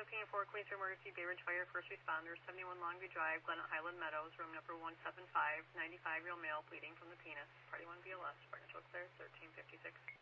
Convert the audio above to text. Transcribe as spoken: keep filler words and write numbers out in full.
fourteen four, Queens Emergency, Bay Ridge Fire, first responders, seventy-one Longview Drive, Glen Highland Meadows, room number one seven five, ninety-five-year-old male bleeding from the penis, party one B L S, partner clear, thirteen fifty-six.